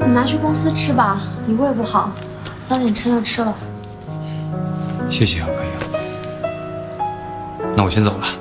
你拿去公司吃吧，你胃不好，早点吃就吃了。 谢谢啊，可以啊。那我先走了。